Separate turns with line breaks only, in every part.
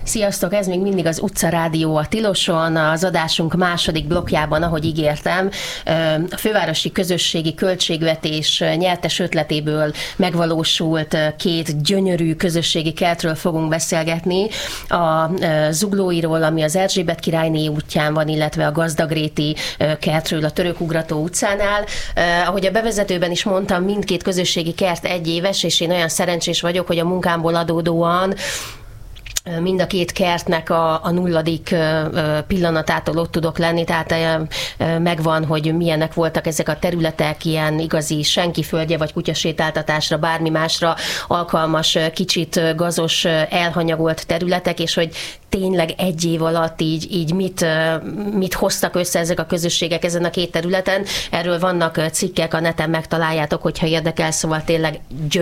Sziasztok, ez még mindig az Utca Rádió a Tiloson, az adásunk második blokkjában, ahogy ígértem, a fővárosi közösségi költségvetés nyertes ötletéből megvalósult két gyönyörű közösségi kertről fogunk beszélgetni. A Zuglóiról, ami az Erzsébet királyné útján van, illetve a Gazdagréti kertről a Törökugrató utcánál. Ahogy a bevezetőben is mondtam, mindkét közösségi kert egyéves, és én olyan szerencsés vagyok, hogy a munkámból adódóan mind a két kertnek a nulladik pillanatától ott tudok lenni, tehát megvan, hogy milyenek voltak ezek a területek, ilyen igazi senki földje, vagy kutyasétáltatásra, bármi másra alkalmas, kicsit gazos, elhanyagolt területek, és hogy tényleg egy év alatt így mit hoztak össze ezek a közösségek ezen a két területen. Erről vannak cikkek, a neten megtaláljátok, hogyha érdekel, szóval tényleg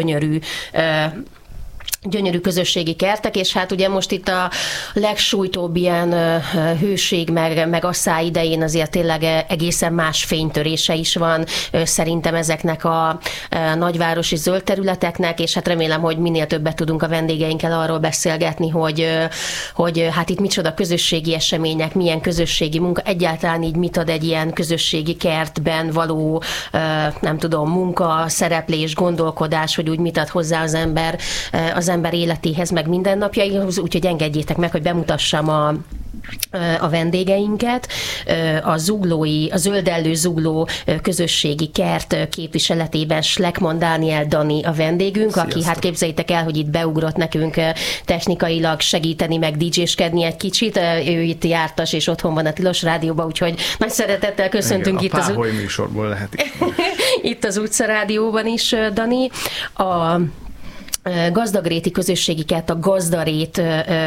gyönyörű közösségi kertek, és hát ugye most itt a legsújtóbb ilyen hőség meg asszály idején azért tényleg egészen más fénytörése is van szerintem ezeknek a nagyvárosi zöld területeknek, és hát remélem, hogy minél többet tudunk a vendégeinkkel arról beszélgetni, hogy hát itt micsoda közösségi események, milyen közösségi munka, egyáltalán így mit ad egy ilyen közösségi kertben való, nem tudom, munka, szereplés, gondolkodás, hogy úgy mit ad hozzá az ember életéhez, meg mindennapjaihoz, úgyhogy engedjétek meg, hogy bemutassam a vendégeinket. A Zöldellő Zugló közösségi kert képviseletében Schleckmann Dániel Dani a vendégünk, Sziasztok. Aki hát képzeljétek el, hogy itt beugrott nekünk technikailag segíteni, meg DJ-skedni egy kicsit. Ő itt jártas, és otthon van a Tilos Rádióban, úgyhogy nagy szeretettel köszöntünk.
Igen, a Páholy műsorból lehet
itt az Utca Rádióban is, Dani. A Gazdagréti közösségi kert, a Gazdarét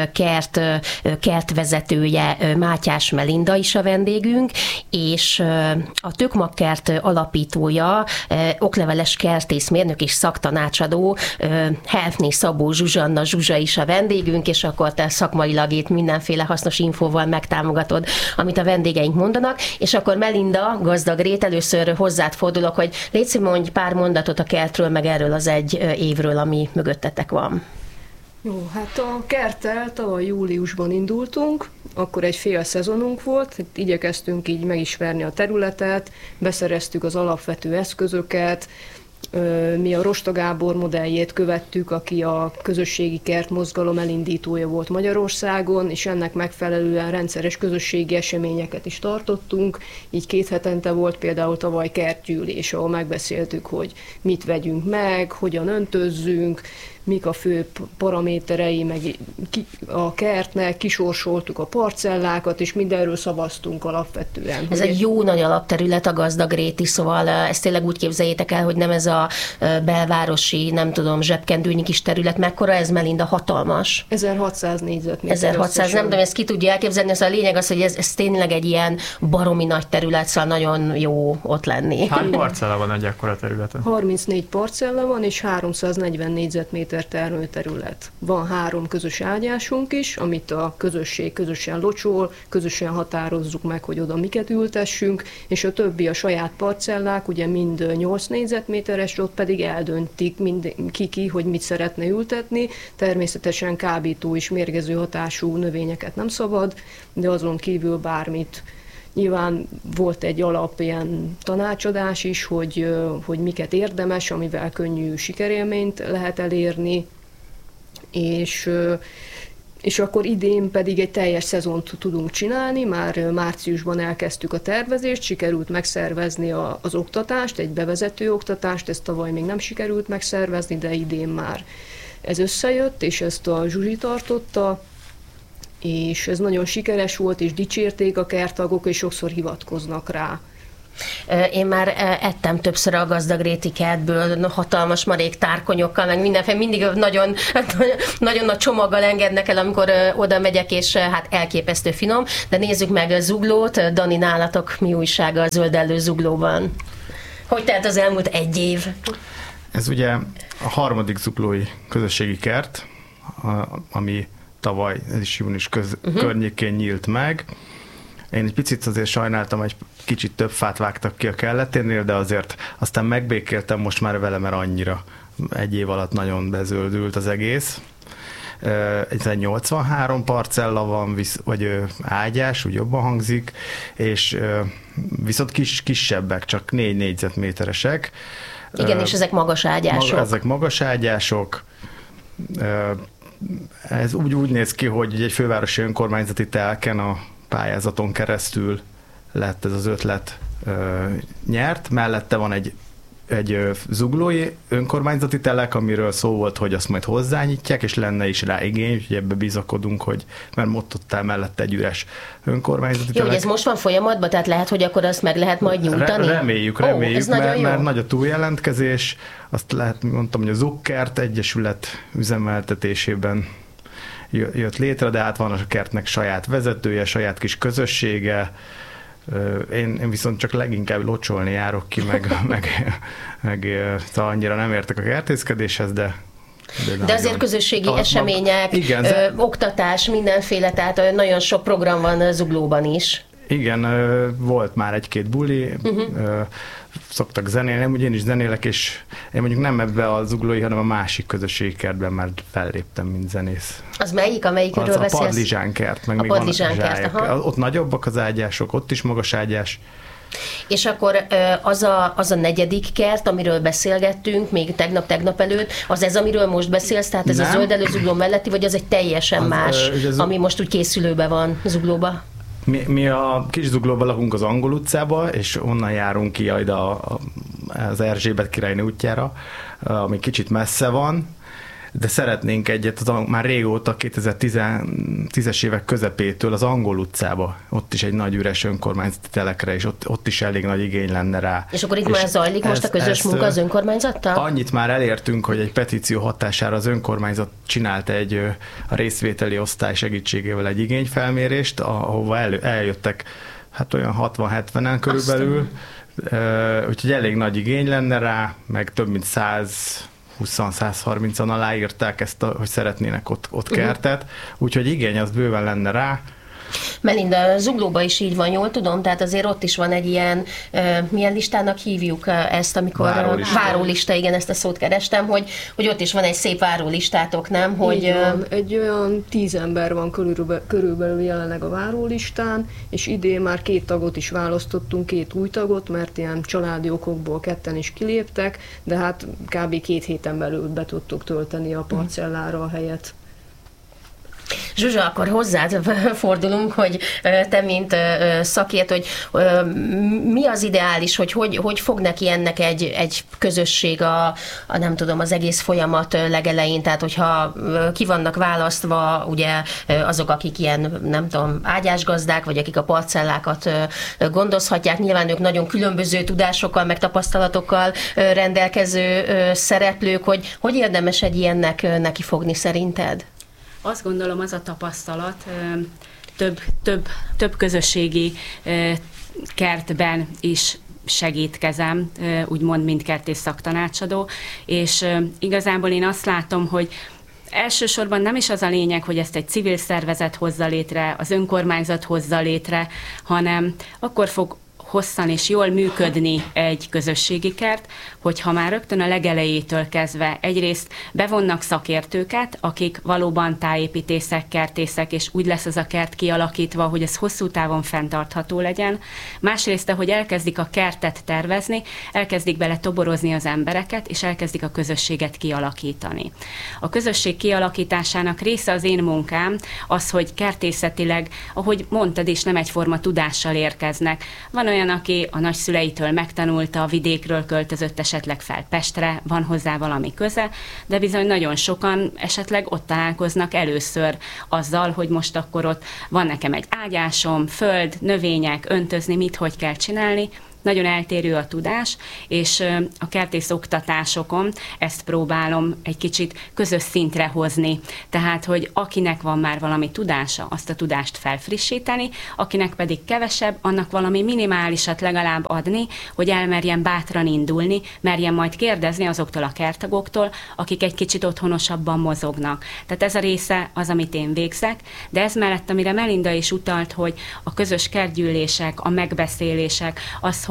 kertvezetője Mátyás Melinda is a vendégünk, és a Tökmag kert alapítója, okleveles kertészmérnök és szaktanácsadó Helfné Szabó Zsuzsanna Zsuzsa is a vendégünk, és akkor te szakmailag itt mindenféle hasznos infóval megtámogatod, amit a vendégeink mondanak, és akkor Melinda, Gazdagrét, először hozzád fordulok, hogy légy mondj pár mondatot a kertről, meg erről az egy évről, ami mögöttetek van.
Jó, hát a kerttel tavaly júliusban indultunk, akkor egy fél szezonunk volt, igyekeztünk így megismerni a területet, beszereztük az alapvető eszközöket, mi a Rosta Gábor modelljét követtük, aki a közösségi kert mozgalom elindítója volt Magyarországon, és ennek megfelelően rendszeres közösségi eseményeket is tartottunk. Így 2 hetente volt például tavaly kertgyűlés, ahol megbeszéltük, hogy mit vegyünk meg, hogyan öntözzünk, mik a fő paraméterei, meg a kertnek, kisorsoltuk a parcellákat, és mindenről szavaztunk alapvetően.
Ez egy jó nagy alapterület a Gazdagréti, szóval ezt tényleg úgy képzeljétek el, hogy nem ez a belvárosi, nem tudom, zsebkendőnyi kis terület. Mekkora ez, Melinda? Hatalmas?
1600 négyzetméter.
1600, nem tudom, ezt ki tudja elképzelni, ez a lényeg az, hogy ez tényleg egy ilyen baromi nagy terület, szóval nagyon jó ott lenni.
Hány parcella van egy ekkora területen?
34 parcella van, és 340 négyzetméter termőterület. Van 3 közös ágyásunk is, amit a közösség közösen locsol, közösen határozzuk meg, hogy oda miket ültessünk, és a többi a saját parcellák, ugye mind 8 négyzetméteres, ott pedig eldöntik ki, hogy mit szeretne ültetni. Természetesen kábító és mérgező hatású növényeket nem szabad, de azon kívül bármit. Nyilván volt egy alap ilyen tanácsadás is, hogy miket érdemes, amivel könnyű sikerélményt lehet elérni, és akkor idén pedig egy teljes szezont tudunk csinálni, már márciusban elkezdtük a tervezést, sikerült megszervezni az oktatást, egy bevezető oktatást, ezt tavaly még nem sikerült megszervezni, de idén már ez összejött, és ezt a Zsuzsi tartotta, és ez nagyon sikeres volt, és dicsérték a kerttagok, és sokszor hivatkoznak rá.
Én már ettem többször a Gazdagréti kertből, hatalmas marék tárkonyokkal, meg mindenféle, mindig nagyon nagy csomaggal engednek el, amikor oda megyek, és hát elképesztő finom. De nézzük meg Zuglót. Dani, nálatok mi újsága a Zöldellő Zuglóban? Hogy telt az elmúlt egy év?
Ez ugye a 3. zuglói közösségi kert, ami tavaly, ez is június környékén nyílt meg. Én egy picit azért sajnáltam, egy kicsit több fát vágtak ki a kelleténél, de azért aztán megbékéltem most már vele, mert annyira egy év alatt nagyon bezöldült az egész. ez egy 83 parcella van, vagy ágyás, úgy jobban hangzik, és viszont kisebbek, csak 4 négyzetméteresek.
Igen, és ezek magas ágyások.
Ezek magas ágyások. Ez úgy néz ki, hogy egy fővárosi önkormányzati telken a pályázaton keresztül lett ez az ötlet nyert. Mellette van egy zuglói önkormányzati telek, amiről szó volt, hogy azt majd hozzányitják, és lenne is rá igény, úgyhogy ebbe bizakodunk, mert ott áll mellette egy üres önkormányzati telek.
Jó, hogy ez most van folyamatban, tehát lehet, hogy akkor azt meg lehet majd nyújtani?
Reméljük, mert nagy a túljelentkezés. Azt lehet, mondtam, hogy a Zukkert Egyesület üzemeltetésében jött létre, de hát van a kertnek saját vezetője, saját kis közössége. Én viszont csak leginkább locsolni járok ki, meg szóval annyira nem értek a kertészkedéshez, de
azért közösségi események, oktatás, mindenféle, tehát nagyon sok program van Zuglóban is.
Igen, volt már egy-két buli, szoktak zenélni, nem, én is zenélek, és én mondjuk nem ebbe a zuglói, hanem a másik közösségi kertben már felléptem, mint zenész.
Az melyik, amelyikről beszélsz?
A Padlizsánkert, meg
a
még van a
Padlizsánkert,
Ott nagyobbak az ágyások, ott is magas ágyás.
És akkor az a negyedik kert, amiről beszélgettünk, még tegnap előtt, az ez, amiről most beszélsz, tehát ez nem. A zöldelő Zugló melletti, vagy az egy teljesen más, ami most úgy készülőben van Zuglóba?
Mi a Kis Zuglóban lakunk az Angol utcába, és onnan járunk ki az Erzsébet királynő útjára, ami kicsit messze van, de szeretnénk egyet, már régóta 2010-es évek közepétől az Angol utcába, ott is egy nagy üres önkormányzati telekre, és ott is elég nagy igény lenne rá.
És akkor itt már zajlik most a közös munka az önkormányzattal?
Annyit már elértünk, hogy egy petíció hatására az önkormányzat csinált a részvételi osztály segítségével egy igényfelmérést, ahova eljöttek hát olyan 60-70-en körülbelül, úgyhogy elég nagy igény lenne rá, meg több mint 120-130-an aláírták ezt, hogy szeretnének ott kertet, úgyhogy igény az bőven lenne rá.
Melinda, Zuglóban is így van, jól tudom, tehát azért ott is van egy ilyen, milyen listának hívjuk ezt, amikor várólista, igen, ezt a szót kerestem, hogy ott is van egy szép várólistátok, nem?
Hogy van, egy olyan 10 ember van körülbelül jelenleg a várólistán, és idén már 2 tagot is választottunk, 2 új tagot, mert ilyen családi okokból 2 is kiléptek, de hát kb. 2 héten belül be tudtuk tölteni a parcellára a helyet.
Zsuzsa, akkor hozzád fordulunk, hogy te, mint szakért, hogy mi az ideális, hogy fog neki ennek egy közösség nem tudom, az egész folyamat legelején, tehát hogyha ki vannak választva ugye azok, akik ilyen, nem tudom, ágyásgazdák, vagy akik a parcellákat gondozhatják, nyilván ők nagyon különböző tudásokkal, meg tapasztalatokkal rendelkező szereplők, hogy érdemes egy ilyennek nekifogni szerinted?
Azt gondolom, az a tapasztalat több közösségi kertben is segítkezem, úgymond mint kertész szaktanácsadó, és igazából én azt látom, hogy elsősorban nem is az a lényeg, hogy ezt egy civil szervezet hozza létre, az önkormányzat hozza létre, hanem akkor fog hosszan és jól működni egy közösségi kert, hogyha már rögtön a legelejétől kezdve egyrészt bevonnak szakértőket, akik valóban tájépítészek, kertészek, és úgy lesz az a kert kialakítva, hogy ez hosszú távon fenntartható legyen. Másrészt, hogy elkezdik a kertet tervezni, elkezdik bele toborozni az embereket, és elkezdik a közösséget kialakítani. A közösség kialakításának része az én munkám az, hogy kertészetileg, ahogy mondtad is, nem egyforma tudással érkeznek. Van olyan, aki a nagyszüleitől megtanulta, a vidékről költözött esetleg fel Pestre, van hozzá valami köze, de bizony nagyon sokan esetleg ott találkoznak először azzal, hogy most akkor ott van nekem egy ágyásom, föld, növények, öntözni, mit, hogy kell csinálni. Nagyon eltérő a tudás, és a kertész oktatásokon ezt próbálom egy kicsit közös szintre hozni. Tehát, hogy akinek van már valami tudása, azt a tudást felfrissíteni, akinek pedig kevesebb, annak valami minimálisat legalább adni, hogy elmerjen bátran indulni, merjen majd kérdezni azoktól a kerttagoktól, akik egy kicsit otthonosabban mozognak. Tehát ez a része az, amit én végzek, de ez mellett, amire Melinda is utalt, hogy a közös kertgyűlések, a megbeszélések, az, hogy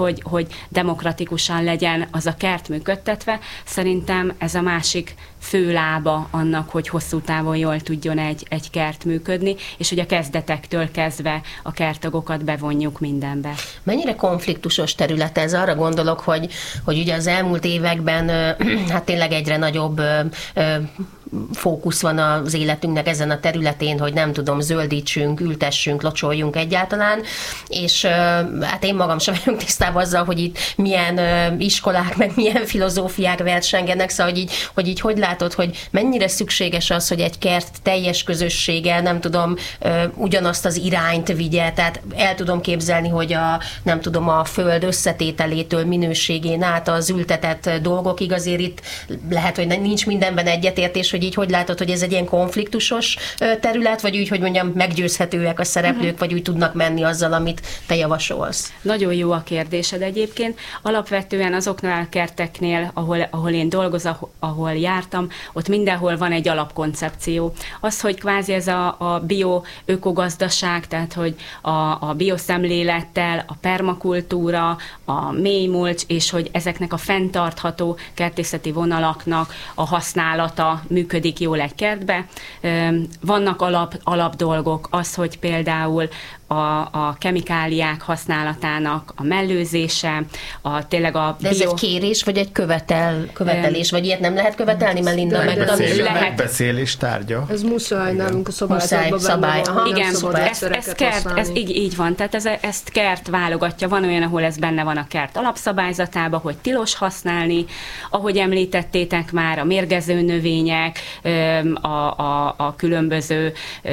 hogy demokratikusan legyen az a kert működtetve. Szerintem ez a másik fő lába annak, hogy hosszú távon jól tudjon egy kert működni, és hogy a kezdetektől kezdve a kerttagokat bevonjuk mindenbe.
Mennyire konfliktusos terület ez? Arra gondolok, hogy ugye az elmúlt években hát tényleg egyre nagyobb fókusz van az életünknek ezen a területén, hogy nem tudom, zöldítsünk, ültessünk, locsoljunk egyáltalán, és hát én magam sem vagyok tisztában azzal, hogy itt milyen iskolák, meg milyen filozófiák versengenek, szóval hogy látod, hogy mennyire szükséges az, hogy egy kert teljes közössége, nem tudom, ugyanazt az irányt vigye, tehát el tudom képzelni, hogy a föld összetételétől, minőségén át az ültetett dolgokig azért itt lehet, hogy nincs mindenben egyetértés, hogy látod, hogy ez egy ilyen konfliktusos terület, vagy úgy, hogy mondjam, meggyőzhetőek a szereplők, vagy úgy tudnak menni azzal, amit te javasolsz?
Nagyon jó a kérdésed egyébként. Alapvetően azoknál a kerteknél, ahol én dolgozom, ahol jártam, ott mindenhol van egy alapkoncepció. Az, hogy kvázi ez a bio-ökogazdaság, tehát hogy a bioszemlélettel, a permakultúra, a mélymulcs, és hogy ezeknek a fenntartható kertészeti vonalaknak a használata működik jól egy kertbe. Vannak alap dolgok, az, hogy például a kemikáliák használatának a mellőzése, tényleg a
De ez egy kérés, vagy egy követelés, vagy ilyet nem lehet követelni, Melinda?
Megbeszélés tárgya.
Ez muszáj nálunk a szabályzatban
szabály.
Igen, ez kert, ez így van, tehát ezt kert válogatja, van olyan, ahol ez benne van a kert alapszabályzatában, hogy tilos használni, ahogy említettétek már, a mérgező növények, a különböző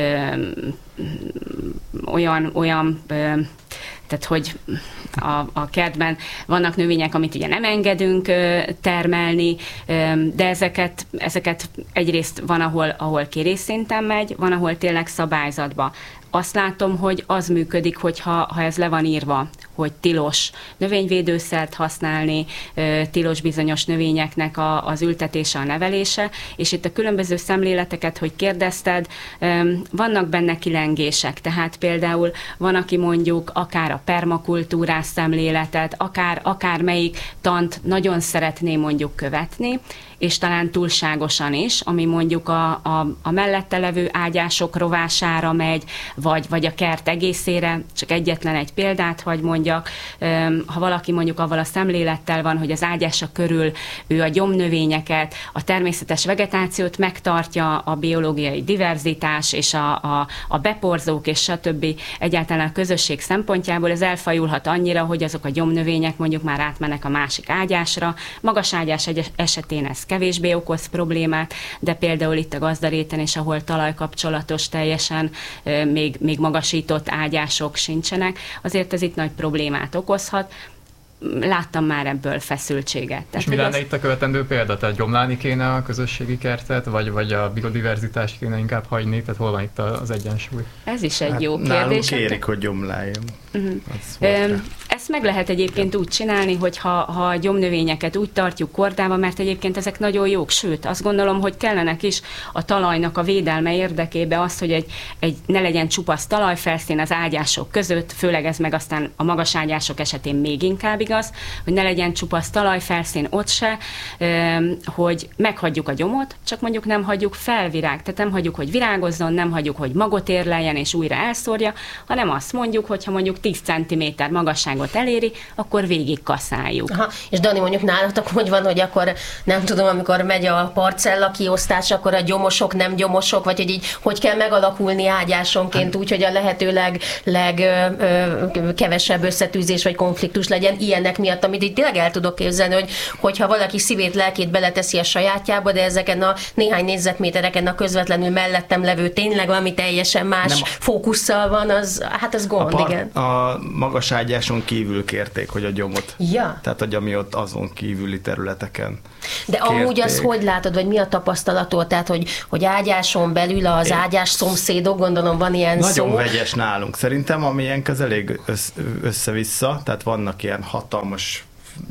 olyan tehát hogy a kertben vannak növények, amit ugye nem engedünk termelni, de ezeket egyrészt van, ahol kérésszinten megy, van, ahol tényleg szabályzatban. Azt látom, hogy az működik, hogyha ez le van írva, hogy tilos növényvédőszert használni, tilos bizonyos növényeknek az ültetése, a nevelése, és itt a különböző szemléleteket, hogy kérdezted, vannak benne kilengések, tehát például van, aki mondjuk akár a permakultúrás szemléletet, akár melyik tant nagyon szeretné mondjuk követni, és talán túlságosan is, ami mondjuk a mellette levő ágyások rovására megy, vagy a kert egészére, csak egyetlen egy példát hagy mondjak, ha valaki mondjuk avval a szemlélettel van, hogy az ágyása körül ő a gyomnövényeket, a természetes vegetációt megtartja, a biológiai diverzitás és a beporzók és stb. Egyáltalán a közösség szempontjából ez elfajulhat annyira, hogy azok a gyomnövények mondjuk már átmennek a másik ágyásra. Magas ágyás esetén ez kevésbé okoz problémát, de például itt a gazdaréten és ahol talajkapcsolatos teljesen még magasított ágyások sincsenek, azért ez itt nagy problémát okozhat. Láttam már ebből feszültséget.
És mi lenne itt a követendő példa? Tehát gyomlálni kéne a közösségi kertet, vagy a biodiverzitást kéne inkább hagyni? Tehát hol van itt az egyensúly?
Ez is egy jó kérdés.
Nálunk kérik, hogy gyomláljon.
Ezt meg lehet egyébként úgy csinálni, hogy ha a gyomnövényeket úgy tartjuk kordában, mert egyébként ezek nagyon jók, sőt, azt gondolom, hogy kellenek is a talajnak a védelme érdekében az, hogy ne legyen csupasz talajfelszín az ágyások között, főleg ez meg aztán a magas ágyások esetén még inkább igaz, hogy ne legyen csupasz talajfelszín ott se, hogy meghagyjuk a gyomot, csak mondjuk nem hagyjuk felvirág, tehát nem hagyjuk, hogy virágozzon, nem hagyjuk, hogy magot érleljen és újra elszórja, hanem azt mondjuk, hogyha mondjuk 10 cm magasságot eléri, akkor végig kaszáljuk.
Aha. És Dani, mondjuk nálatok hogy van, hogy akkor nem tudom, amikor megy a parcella kiosztás, akkor a gyomosok, nem gyomosok, vagy hogy így hogy kell megalakulni ágyásonként úgy, hogy a lehető legkevesebb összetűzés vagy konfliktus legyen ilyenek miatt, amit így tényleg el tudok képzelni, hogyha valaki szívét, lelkét beleteszi a sajátjába, de ezeken a néhány négyzetmétereken a közvetlenül mellettem levő tényleg valami teljesen más fókusszal van, az gond, igen.
A magas ágyáson kívül kérték, hogy a gyomot.
Ja.
Tehát, hogy ami ott azon kívüli területeken
De kérték. Amúgy azt hogy látod, vagy mi a tapasztalatod? Tehát, hogy ágyáson belül az ágyás szomszédok, gondolom van ilyen
nagyon
szó.
vegyes nálunk. Szerintem, amilyen az elég össze-vissza, tehát vannak ilyen hatalmas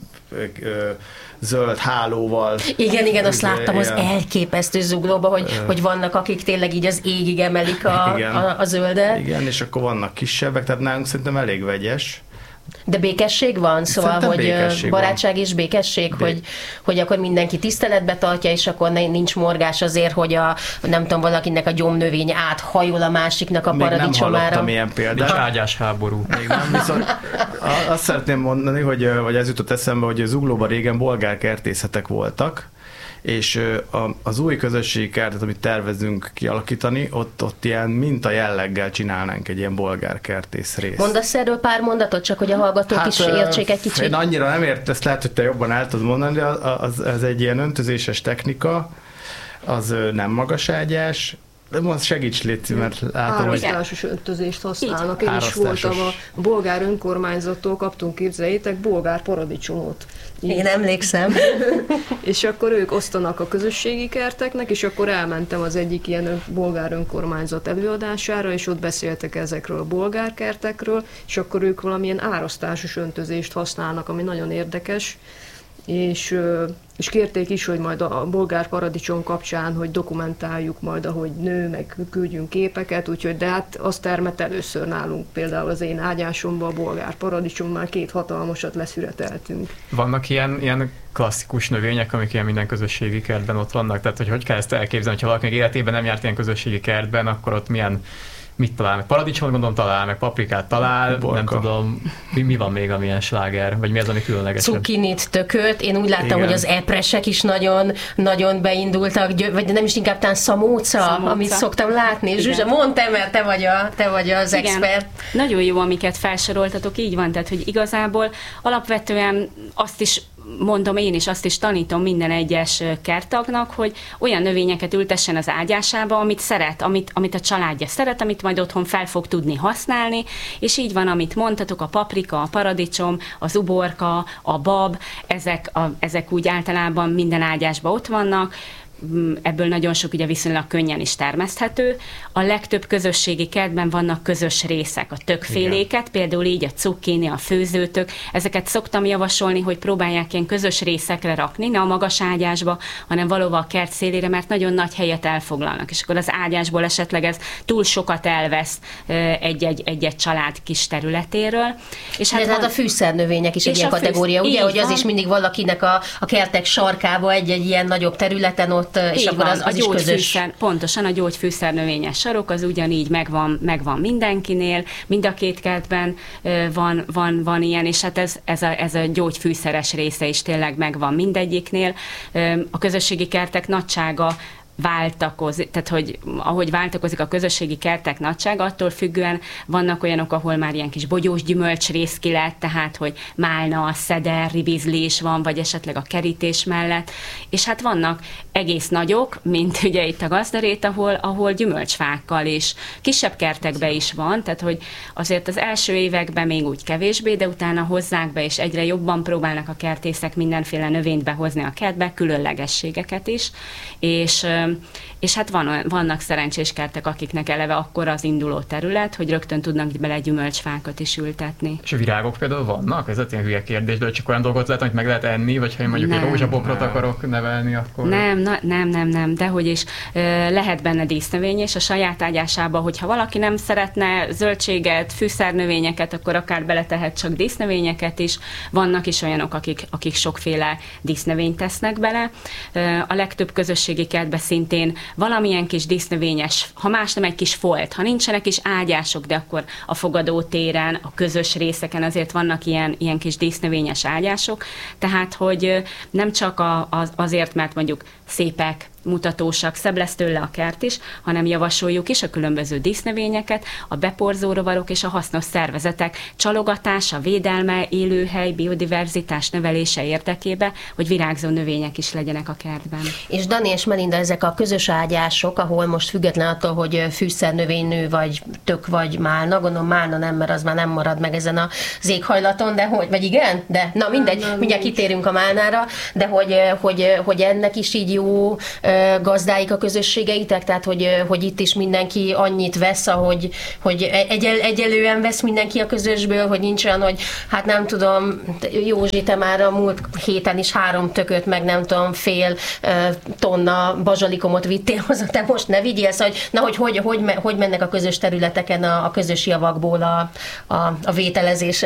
zöld hálóval.
Igen, azt láttam az elképesztő zuglóba, hogy vannak, akik tényleg így az égig emelik a zöldet.
Igen, és akkor vannak kisebbek, tehát nálunk szerintem elég vegyes,
De békesség van? Szóval,
Szerintem
hogy
békesség
barátság és békesség, hogy akkor mindenki tiszteletbe tartja, és akkor nincs morgás azért, hogy nem tudom, valakinek a gyomnövény áthajol a másiknak a paradicsomára.
Még nem hallottam ilyen példát.
Nincs ágyásháború.
Még nem, viszont azt szeretném mondani, hogy ez jutott eszembe, hogy Zuglóban régen bolgár kertészetek voltak, és az új közösségi kertet, amit tervezünk kialakítani, ott ilyen minta jelleggel csinálnánk egy ilyen bolgár kertész részt.
Mondasz erről pár mondatot, csak hogy a hallgatók is értsék egy kicsit?
Én annyira nem ezt lehet, hogy te jobban el tudod mondani, de az egy ilyen öntözéses technika, az nem magaságyás, de most segíts, Léci, mert látom, hogy...
Árasztásos öntözést használnak. Én is voltam a bolgár önkormányzattól, kaptunk, képzeljétek, bolgár paradicsomot.
Én emlékszem.
És akkor ők osztanak a közösségi kerteknek, és akkor elmentem az egyik ilyen bolgár önkormányzat előadására, és ott beszéltek ezekről a bolgár kertekről, és akkor ők valamilyen árasztásos öntözést használnak, ami nagyon érdekes. És kérték is, hogy majd a bolgár paradicsom kapcsán, hogy dokumentáljuk majd, ahogy nő, meg küldjünk képeket, úgyhogy de hát azt termett először nálunk, például az én ágyásomban a bolgár paradicsom, már 2 hatalmasat leszüreteltünk.
Vannak ilyen klasszikus növények, amik ilyen minden közösségi kertben ott vannak? Tehát, hogy kell ezt elképzelni, ha valaki még életében nem járt ilyen közösségi kertben, akkor ott mit talál? Meg paradicsomot gondolom talál, meg paprikát talál, nem tudom, mi van még, amilyen sláger, vagy mi az, ami különlegesebb?
Cukinit, tököt, én úgy láttam, hogy az epresek is nagyon, nagyon beindultak, vagy nem is inkább talán szamóca, amit szoktam látni. Zsuzsa, mondd te, mert te vagy az expert.
Nagyon jó, amiket felsoroltatok, így van, tehát, hogy igazából alapvetően azt is mondom én is, azt is tanítom minden egyes kerttagnak, hogy olyan növényeket ültessen az ágyásába, amit szeret, amit a családja szeret, amit majd otthon fel fog tudni használni, és így van, amit mondtatok, a paprika, a paradicsom, az uborka, a bab, ezek úgy általában minden ágyásban ott vannak, ebből nagyon sok ugye viszonylag könnyen is termeszthető. A legtöbb közösségi kertben vannak közös részek, a tökféléket, például így a cukkini, a főzőtök, ezeket szoktam javasolni, hogy próbálják ilyen közös részekre rakni, ne a magas ágyásba, hanem valóban a kert szélére, mert nagyon nagy helyet elfoglalnak, és akkor az ágyásból esetleg ez túl sokat elvesz egy-egy család kis területéről. És
hát a fűszernövények is egy ilyen kategória, ugye, hogy az is mindig valakinek a kertek sarkába egy egy ilyen nagyobb területen ott, és akkor az is közös.
Pontosan, a gyógyfűszernövényes sarok az ugyanígy megvan mindenkinél, mind a 2 kertben van ilyen, és hát ez a gyógyfűszeres része is tényleg megvan mindegyiknél. A közösségi kertek nagysága váltakozik, tehát hogy ahogy váltakozik a közösségi kertek nagysága, attól függően vannak olyanok, ahol már ilyen kis bogyós gyümölcsrész ki lett, tehát hogy málna, szeder, ribizlés van, vagy esetleg a kerítés mellett, és hát vannak egész nagyok, mint ugye itt a Gazdarét, ahol gyümölcsfákkal és kisebb kertekben is van, tehát hogy azért az első években még úgy kevésbé, de utána hozzák be, és egyre jobban próbálnak a kertészek mindenféle növényt behozni a kertbe, különlegességeket is, és hát vannak szerencsés kertek, akiknek eleve akkor az induló terület, hogy rögtön tudnak bele gyümölcsfákat is ültetni.
És a virágok például vannak? Ez egy ilyen hülye kérdés, de csak olyan dolgot lehet, amit meg lehet enni, vagy ha én mondjuk egy rózsabokrot akarok nevelni, akkor...
Nem, dehogy is lehet benne dísznövény, és a saját ágyásába, hogyha valaki nem szeretne zöldséget, fűszernövényeket, akkor akár beletehet csak dísznövényeket is. Vannak is olyanok, akik sokféle dísznövényt tesznek bele. A legtöbb közösségi kertben szintén valamilyen kis dísznövényes, ha más nem egy kis folt, ha nincsenek is ágyások, de akkor a fogadótéren, a közös részeken azért vannak ilyen kis dísznövényes ágyások, tehát hogy nem csak azért, mert mondjuk szépek, mutatósak, szebb lesz tőle a kert is, hanem javasoljuk is a különböző dísznövényeket, a beporzó rovarok és a hasznos szervezetek csalogatása, védelme, élőhely, biodiverzitás növelése érdekébe, hogy virágzó növények is legyenek a kertben.
És Dani és Melinda, ezek a közös ágyások, ahol most független attól, hogy fűszernövénynő, vagy tök, vagy málna, gondolom málna nem, mert az már nem marad meg ezen az éghajlaton, de vagy igen? De na mindegy, mindjárt kitérünk a málnára, de hogy ennek is így jó gazdáik a közösségeitek, tehát hogy itt is mindenki annyit vesz, hogy egyelően vesz mindenki a közösből, hogy nincs olyan, hogy hát nem tudom, Józsi, te már a múlt héten is 3 tököt, meg nem tudom, fél tonna bazsalikomot vittél hozzá, te most ne vigyél, szóval, hogy mennek a közös területeken a közös javakból a vételezések?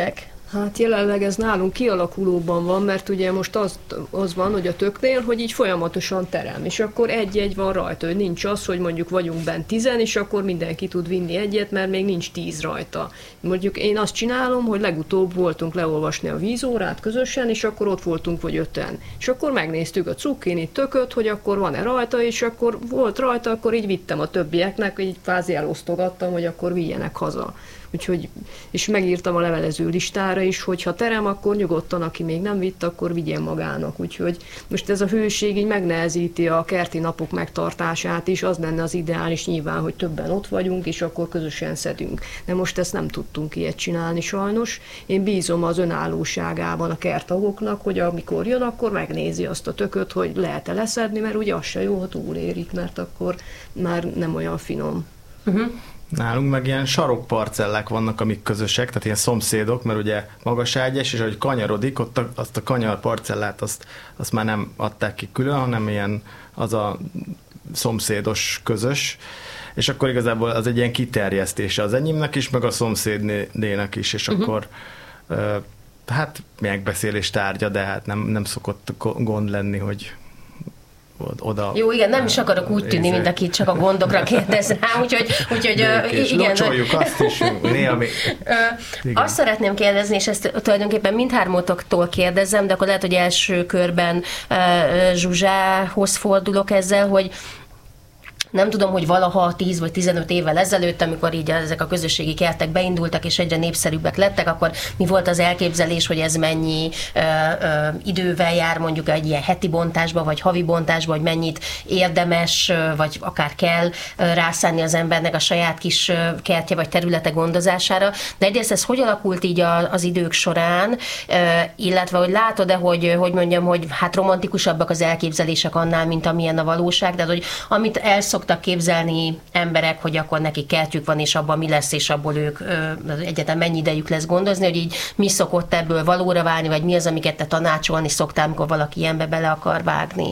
Hát jelenleg ez nálunk kialakulóban van, mert ugye most az van, hogy a töknél, hogy így folyamatosan terem, és akkor egy-egy van rajta, hogy nincs az, hogy mondjuk vagyunk bent 10, és akkor mindenki tud vinni egyet, mert még nincs 10 rajta. Mondjuk én azt csinálom, hogy legutóbb voltunk leolvasni a vízórát közösen, és akkor ott voltunk vagy 5-en. És akkor megnéztük a cukkini tököt, hogy akkor van-e rajta, és akkor volt rajta, akkor így vittem a többieknek, így kvázi elosztogattam, hogy akkor vigyenek haza. Úgyhogy, és megírtam a levelező listára is, hogy ha terem, akkor nyugodtan, aki még nem vitt, akkor vigyen magának. Úgyhogy most ez a hőség így megnehezíti a kerti napok megtartását is, az lenne az ideális nyilván, hogy többen ott vagyunk, és akkor közösen szedünk. De most ezt nem tudtunk ilyet csinálni sajnos. Én bízom az önállóságában a kerttagoknak, hogy amikor jön, akkor megnézi azt a tököt, hogy lehet-e leszedni, mert ugye az se jó, ha túlérik, mert akkor már nem olyan finom.
Nálunk meg ilyen sarokparcellák vannak, amik közösek, tehát ilyen szomszédok, mert ugye magaságyes, és ahogy kanyarodik, ott azt a kanyarparcellát azt már nem adták ki külön, hanem ilyen az a szomszédos közös, és akkor igazából az egy ilyen kiterjesztése az enyémnek is, meg a szomszédnének is, és akkor hát megbeszélés tárgya, de hát nem szokott gond lenni, hogy oda...
Jó, igen, nem is akarok úgy tűnni, mint aki csak a gondokra kérdez rá, úgyhogy igen.
Locsoljuk azt is, néha még...
Azt szeretném kérdezni, és ezt tulajdonképpen mindhármótoktól kérdezem, de akkor lehet, hogy első körben Zsuzsához fordulok ezzel, hogy nem tudom, hogy valaha 10 vagy 15 évvel ezelőtt, amikor így ezek a közösségi kertek beindultak, és egyre népszerűbbek lettek, akkor mi volt az elképzelés, hogy ez mennyi idővel jár, mondjuk egy ilyen heti bontásba, vagy havi bontásba, hogy mennyit érdemes, vagy akár kell rászánni az embernek a saját kis kertje, vagy területe gondozására. De egyrészt ez hogy alakult így az idők során, illetve hogy látod-e, hogy mondjam, hogy hát romantikusabbak az elképzelések annál, mint amilyen a valóság, de hogy amit szoktak képzelni emberek, hogy akkor nekik kertjük van, és abban mi lesz, és abból ők egyetem mennyi idejük lesz gondozni, hogy így mi szokott ebből valóra válni, vagy mi az, amiket te tanácsolni szoktál, amikor valaki ilyenbe bele akar vágni?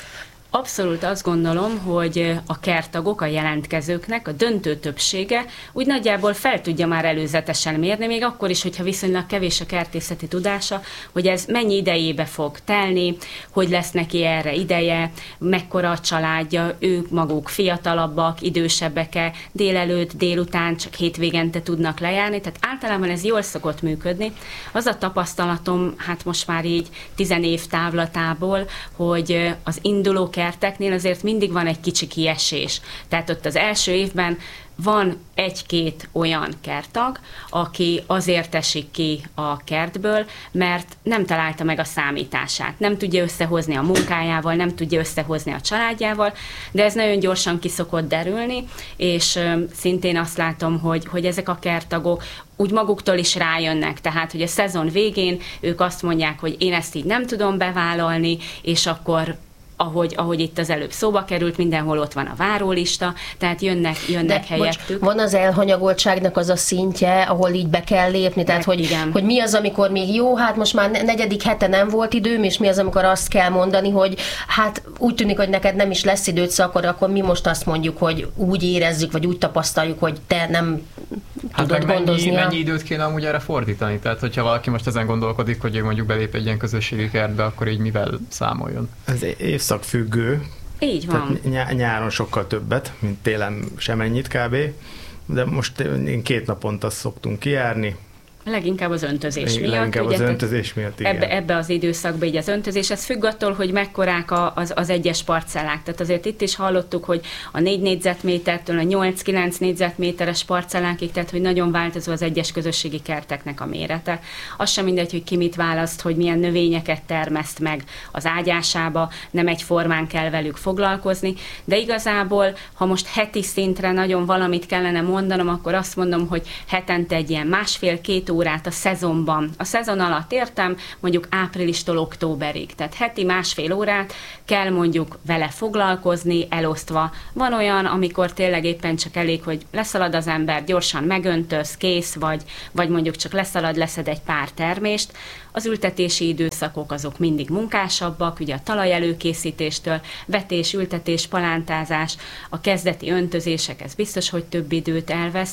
Abszolút azt gondolom, hogy a kerttagok, a jelentkezőknek a döntő többsége úgy nagyjából fel tudja már előzetesen mérni, még akkor is, hogyha viszonylag kevés a kertészeti tudása, hogy ez mennyi idejébe fog telni, hogy lesz neki erre ideje, mekkora a családja, ők maguk fiatalabbak, idősebbek-e, délelőtt, délután, csak hétvégente tudnak lejárni, tehát általában ez jól szokott működni. Az a tapasztalatom, hát most már így 10 év távlatából, hogy az induló kerteknél azért mindig van egy kicsi kiesés. Tehát ott az első évben van 1-2 olyan kerttag, aki azért esik ki a kertből, mert nem találta meg a számítását. Nem tudja összehozni a munkájával, nem tudja összehozni a családjával, de ez nagyon gyorsan ki szokott derülni, és szintén azt látom, hogy ezek a kerttagok úgy maguktól is rájönnek, tehát hogy a szezon végén ők azt mondják, hogy én ezt így nem tudom bevállalni, és akkor ahogy itt az előbb szóba került, mindenhol ott van a várólista, tehát jönnek helyettük.
Van az elhanyagoltságnak az a szintje, ahol így be kell lépni, tehát hogy mi az, amikor még jó, hát most már 4. hete nem volt időm, és mi az, amikor azt kell mondani, hogy hát úgy tűnik, hogy neked nem is lesz időt, akkor mi most azt mondjuk, hogy úgy érezzük, vagy úgy tapasztaljuk, hogy te nem tudod gondozni.
Mennyi időt kéne amúgy erre fordítani? Tehát, hogyha valaki most ezen gondolkodik, hogy ő mondjuk belép egy ilyen közösségi kertbe, akkor így mivel számoljon?
Ez évszakfüggő.
Így van.
Tehát nyáron sokkal többet, mint télen semennyit kb. De most 2 naponta szoktunk kijárni.
Leginkább az öntözés miatt.
Leginkább az öntözés miatt, igen.
Ebbe az időszakban így az öntözés, ez függ attól, hogy mekkorák az egyes parcellák. Tehát azért itt is hallottuk, hogy a 4 négyzetmétertől a 8-9 négyzetméteres parcellákig, tehát hogy nagyon változó az egyes közösségi kerteknek a mérete. Az sem mindegy, hogy ki mit választ, hogy milyen növényeket termeszt meg az ágyásába, nem egyformán kell velük foglalkozni, de igazából, ha most heti szintre nagyon valamit kellene mondanom, akkor azt mondom, hogy hetente egy ilyen 1,5-2 órát a szezonban. A szezon alatt értem, mondjuk áprilistól októberig. Tehát heti 1,5 órát kell mondjuk vele foglalkozni, elosztva. Van olyan, amikor tényleg éppen csak elég, hogy leszalad az ember, gyorsan megöntöz, kész, vagy mondjuk csak leszed egy pár termést. Az ültetési időszakok azok mindig munkásabbak, ugye a talaj előkészítéstől, vetés, ültetés, palántázás, a kezdeti öntözések, ez biztos, hogy több időt elvesz,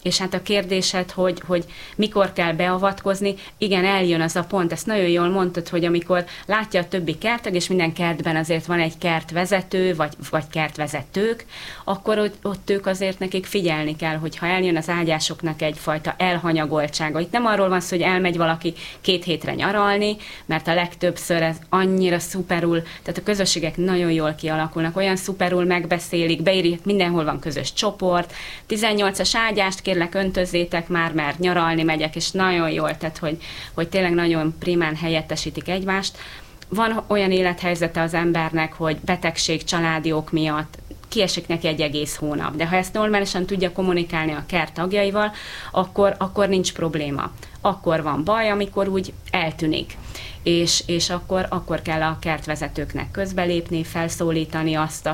És hát a kérdésed, hogy mikor kell beavatkozni, igen, eljön az a pont, ezt nagyon jól mondtad, hogy amikor látja a többi kertag, és minden kertben azért van egy kertvezető, vagy kertvezetők, akkor ott ők azért nekik figyelni kell, hogy ha eljön az ágyásoknak egyfajta elhanyagoltsága. Itt nem arról van szó, hogy elmegy valaki 2 hétre nyaralni, mert a legtöbbször ez annyira szuperul, tehát a közösségek nagyon jól kialakulnak, olyan szuperul megbeszélik, beírják, mindenhol van közös csoport, 18-as ágyást kérlek öntözzétek már, mert nyaralni megyek, és nagyon jól, tehát hogy tényleg nagyon primán helyettesítik egymást. Van olyan élethelyzete az embernek, hogy betegség, családi ok miatt kiesik neki egy egész hónap, de ha ezt normálisan tudja kommunikálni a kert tagjaival, akkor nincs probléma. Akkor van baj, amikor úgy eltűnik. És akkor kell a kertvezetőknek közbelépni, felszólítani azt,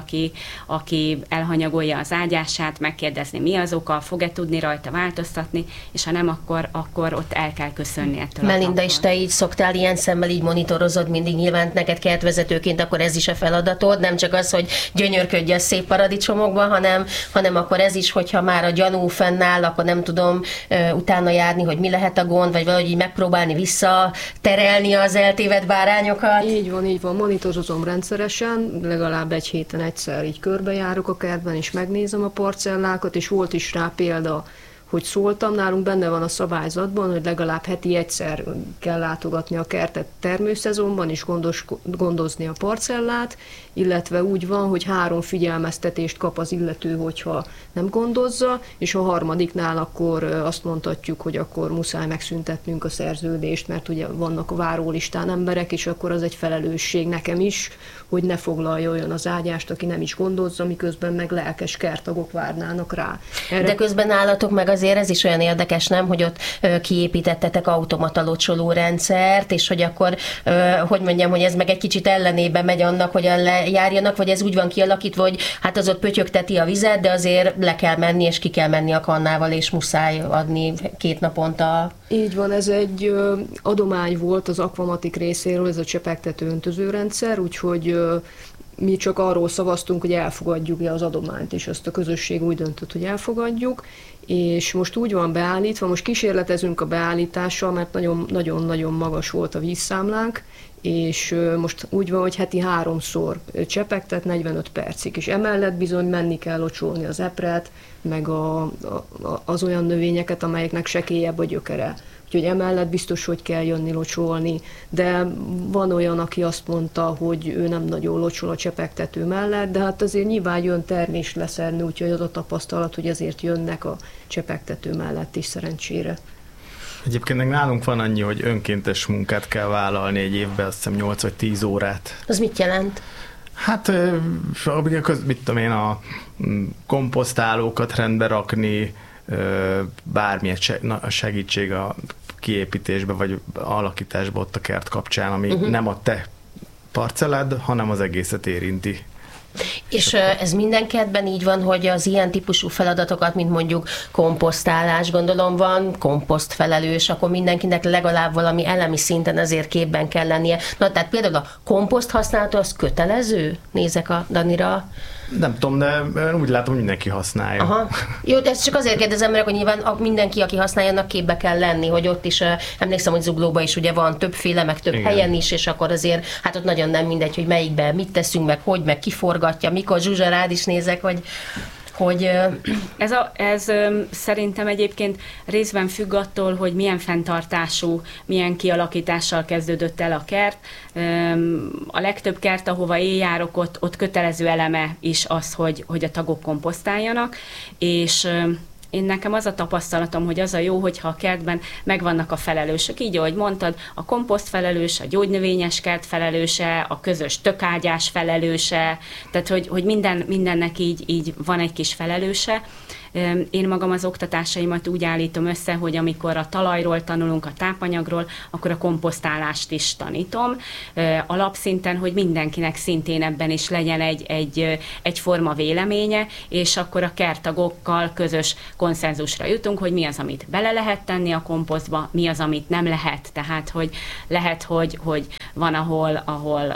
aki elhanyagolja az ágyását, megkérdezni, mi az oka, fog-e tudni rajta változtatni, és ha nem, akkor ott el kell köszönni ettől.
Melinda, is te így szoktál ilyen szemmel, így monitorozod mindig, nyilván neked kertvezetőként, akkor ez is a feladatod, nem csak az, hogy gyönyörködj a szép paradicsomokban, hanem akkor ez is, hogyha már a gyanú fennáll, akkor nem tudom utána járni, hogy mi lehet a gond, vagy valahogy így megpróbálni visszaterelni az eltévedt bárányokat.
Így van, monitorozom rendszeresen, legalább egy héten egyszer így körbejárok a kertben, és megnézem a parcellákat, és volt is rá példa, hogy szóltam, nálunk benne van a szabályzatban, hogy legalább heti egyszer kell látogatni a kertet termőszezonban, és gondozni a parcellát, illetve úgy van, hogy 3 figyelmeztetést kap az illető, hogyha nem gondozza, és a harmadiknál akkor azt mondhatjuk, hogy akkor muszáj megszüntetnünk a szerződést, mert ugye vannak a várólistán emberek, és akkor az egy felelősség nekem is, hogy ne foglalja olyan az ágyást, aki nem is gondozza, miközben meg lelkes kerttagok várnának rá.
De közben állatok meg azért ez is olyan érdekes, nem, hogy ott kiépítettetek automata locsoló rendszert, és hogy akkor, hogy mondjam, hogy ez meg egy kicsit ellenébe megy annak, hogy lejárjanak, vagy ez úgy van kialakítva, hogy hát az ott pötyögteti a vizet, de azért le kell menni, és ki kell menni a kannával, és muszáj adni 2 naponta.
Így van, ez egy adomány volt az Aquamatic részéről, ez a csepegtető öntözőrendszer, úgyhogy mi csak arról szavaztunk, hogy elfogadjuk az adományt, és azt a közösség úgy döntött, hogy elfogadjuk, és most úgy van beállítva, most kísérletezünk a beállítással, mert nagyon-nagyon magas volt a vízszámlánk, és most úgy van, hogy heti 3-szor csepegtet 45 percig, és emellett bizony menni kell locsolni az epret, meg az olyan növényeket, amelyeknek sekélyebb a gyökere. Úgyhogy emellett biztos, hogy kell jönni locsolni, de van olyan, aki azt mondta, hogy ő nem nagyon locsol a csepegtető mellett, de hát azért nyilván jön termést leszedni, úgyhogy az a tapasztalat, hogy azért jönnek a csepegtető mellett is szerencsére.
Egyébként meg nálunk van annyi, hogy önkéntes munkát kell vállalni egy évben, azt hiszem 8 vagy 10 órát.
Az mit jelent?
Hát, mit tudom én, a komposztálókat rendbe rakni, bármilyen segítség a kiépítésbe vagy alakításba ott a kert kapcsán, ami nem a te parcellád, hanem az egészet érinti.
És ez minden kertben így van, hogy az ilyen típusú feladatokat, mint mondjuk komposztálás, gondolom van komposztfelelős, akkor mindenkinek legalább valami elemi szinten azért képben kell lennie. Na, tehát például a komposzt használata az kötelező? Nézek a Danira.
Nem tudom, de úgy látom, hogy mindenki használja.
Aha. Jó, de ezt csak azért kérdezem, mert akkor nyilván mindenki, aki használja, annak képbe kell lenni, hogy ott is, emlékszem, hogy Zuglóban is ugye van többféle, meg több helyen is, és akkor azért, hát ott nagyon nem mindegy, hogy melyikben mit teszünk, meg hogy, meg kiforgatja, mikor. Zsuzsa, rád is nézek, hogy
Ez szerintem egyébként részben függ attól, hogy milyen fenntartású, milyen kialakítással kezdődött el a kert. A legtöbb kert, ahova én járok, ott kötelező eleme is az, hogy a tagok komposztáljanak, és nekem az a tapasztalatom, hogy az a jó, hogyha a kertben megvannak a felelősök. Így, ahogy mondtad, a komposzt felelős, a gyógynövényes kert felelőse, a közös tökágyás felelőse, tehát hogy mindennek így van egy kis felelőse. Én magam az oktatásaimat úgy állítom össze, hogy amikor a talajról tanulunk, a tápanyagról, akkor a komposztálást is tanítom. Alapszinten, hogy mindenkinek szintén ebben is legyen egyforma véleménye, és akkor a kerttagokkal közös konszenzusra jutunk, hogy mi az, amit bele lehet tenni a komposztba, mi az, amit nem lehet. Tehát, hogy lehet, hogy van, ahol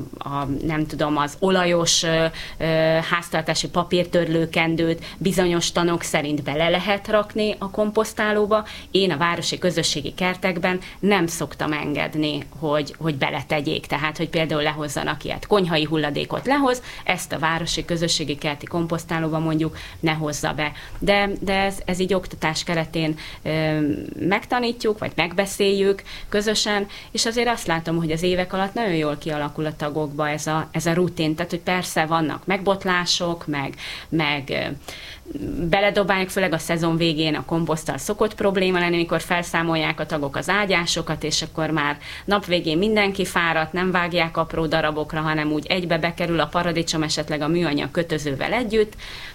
nem tudom, az olajos háztartási papírtörlőkendőt bizonyos szaktanok szerint bele lehet rakni a komposztálóba. Én a városi közösségi kertekben nem szoktam engedni, hogy beletegyék. Tehát, hogy például lehozzanak ilyet. Konyhai hulladékot lehoz, ezt a városi közösségi kerti komposztálóba mondjuk ne hozza be. De ez így oktatás keretén megtanítjuk, vagy megbeszéljük közösen, és azért azt látom, hogy az évek alatt nagyon jól kialakul a tagokba ez a rutin. Tehát, hogy persze vannak megbotlások, meg beledobáljuk, főleg a szezon végén a komposzttal szokott probléma lenni, amikor felszámolják a tagok az ágyásokat, és akkor már nap végén mindenki fáradt, nem vágják apró darabokra, hanem úgy egybe bekerül a paradicsom, esetleg a műanyag kötözővel együtt,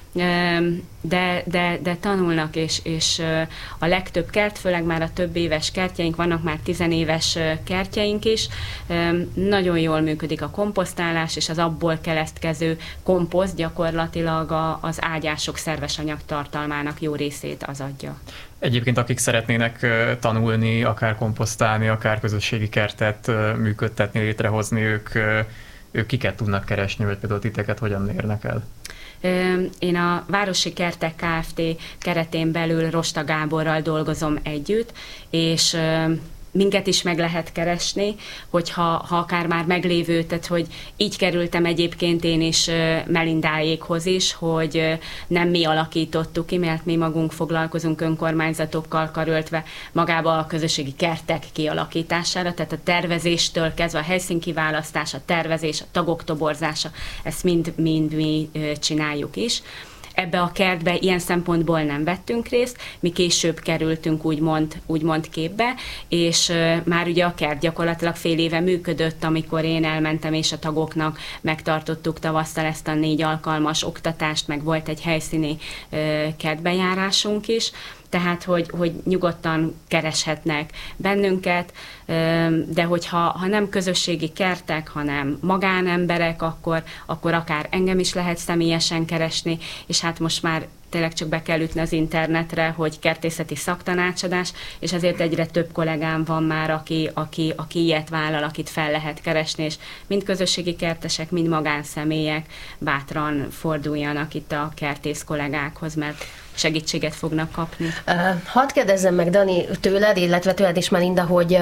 de tanulnak, és a legtöbb kert, főleg már a több éves kertjeink, vannak már 10 éves kertjeink is, nagyon jól működik a komposztálás, és az abból keletkező komposzt gyakorlatilag az ágyások szerves anyag tartalmának jó részét az adja.
Egyébként akik szeretnének tanulni, akár komposztálni, akár közösségi kertet működtetni, létrehozni, ők kiket tudnak keresni, vagy például titeket hogyan érnek el?
Én a Városi Kertek Kft. Keretén belül Rosta Gáborral dolgozom együtt, és minket is meg lehet keresni, hogyha akár már meglévő, tehát hogy így kerültem egyébként én is Melindáékhoz is, hogy nem mi alakítottuk ki, mert mi magunk foglalkozunk önkormányzatokkal karöltve magába a közösségi kertek kialakítására, tehát a tervezéstől kezdve a helyszínkiválasztás, a tervezés, a tagok toborzása, ezt mind mi csináljuk is. Ebbe a kertbe ilyen szempontból nem vettünk részt, mi később kerültünk úgymond képbe, és már ugye a kert gyakorlatilag fél éve működött, amikor én elmentem, és a tagoknak megtartottuk tavasszal ezt a 4 alkalmas oktatást, meg volt egy helyszíni kertbejárásunk is, tehát, hogy nyugodtan kereshetnek bennünket, de hogyha nem közösségi kertek, hanem magánemberek, akkor akár engem is lehet személyesen keresni, és hát most már tényleg csak be kell ütni az internetre, hogy kertészeti szaktanácsadás, és ezért egyre több kollégám van már, aki ilyet vállal, akit fel lehet keresni, és mind közösségi kertesek, mind magánszemélyek bátran forduljanak itt a kertész kollégákhoz, mert segítséget fognak kapni.
Hadd kérdezzem meg, Dani, tőled, illetve tőled is, Melinda,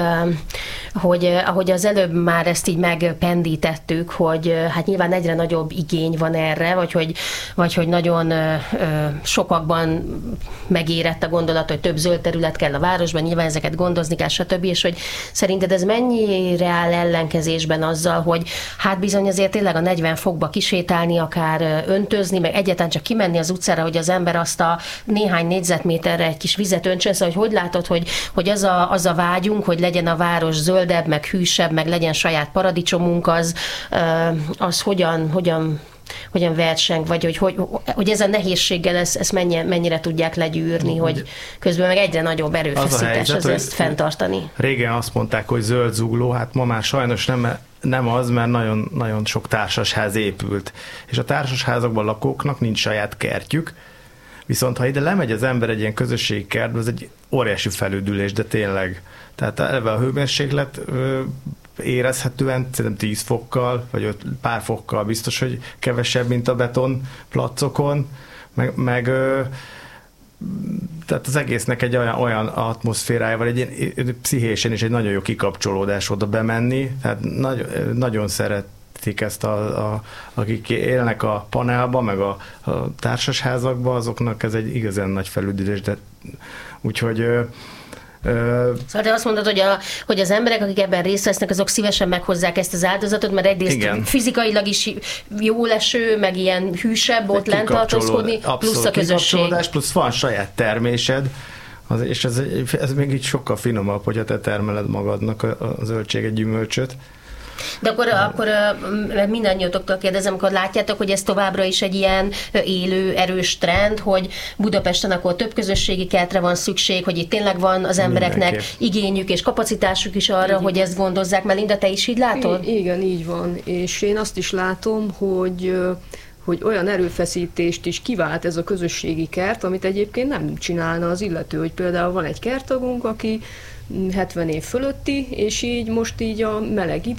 hogy ahogy az előbb már ezt így megpendítettük, hogy hát nyilván egyre nagyobb igény van erre, vagy hogy nagyon sokakban megérett a gondolat, hogy több zöld terület kell a városban, nyilván ezeket gondozni kell, stb. És hogy szerinted ez mennyire áll ellenkezésben azzal, hogy hát bizony azért tényleg a 40 fokba kisétálni, akár öntözni, meg egyáltalán csak kimenni az utcára, hogy az ember azt a néhány négyzetméterre egy kis vizet öntsön, szóval hogy látod, hogy az a vágyunk, hogy legyen a város zöldebb, meg hűsebb, meg legyen saját paradicsomunk, az hogyan verseng, vagy hogy ez a nehézséggel ezt mennyire tudják legyűrni, hogy közben meg egyre nagyobb erőfeszítés az ezt fenntartani.
Régen azt mondták, hogy zöld zugló, hát ma már sajnos nem az, mert nagyon, nagyon sok társasház épült. És a társasházakban lakóknak nincs saját kertjük, viszont ha ide lemegy az ember egy ilyen közösségi kertbe, ez egy óriási felüdülés, de tényleg. Tehát eleve a hőmérséklet érezhetően, szerintem 10 fokkal, vagy pár fokkal biztos, hogy kevesebb, mint a beton placokon, meg tehát az egésznek egy olyan atmoszférájával, egy ilyen pszichésen is egy nagyon jó kikapcsolódás oda bemenni, tehát nagyon szeretik ezt, akik élnek a panelban, meg a társasházakban, azoknak ez egy igazán nagy felüdülés, de úgyhogy
Szóval te azt mondod, hogy az emberek, akik ebben részt vesznek, azok szívesen meghozzák ezt az áldozatot, mert egyrészt igen, fizikaikai is jó leső, meg ilyen hűsebb ott lent tartózkodni, plusz a közösség.
Plusz van saját termésed, és ez még így sokkal finomabb, hogyha te termeled magadnak a zöldséget, gyümölcsöt.
De akkor mindannyiótoktól kérdezem, amikor látjátok, hogy ez továbbra is egy ilyen élő, erős trend, hogy Budapesten akkor több közösségi kertre van szükség, hogy itt tényleg van az embereknek igényük és kapacitásuk is arra, hogy ezt gondozzák. Melinda, te is így látod?
Igen, így van. És én azt is látom, hogy olyan erőfeszítést is kivált ez a közösségi kert, amit egyébként nem csinálna az illető, hogy például van egy kerttagunk, aki 70 év fölötti, és így most így a meleg